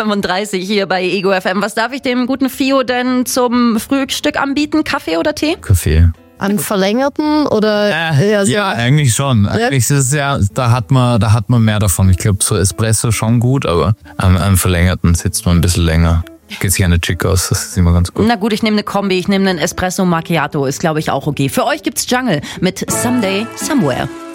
8:35 hier bei Ego FM. Was darf ich dem guten Fio denn zum Frühstück anbieten? Kaffee oder Tee? Kaffee. An verlängerten oder? Ja, eigentlich schon. Eigentlich ist es ja, da hat man mehr davon. Ich glaube, so Espresso schon gut, aber am verlängerten sitzt man ein bisschen länger. Geht sich eine Chick aus, das ist immer ganz gut. Na gut, ich nehme eine Kombi, ich nehme einen Espresso Macchiato, ist glaube ich auch okay. Für euch gibt's Jungle mit Someday, Somewhere.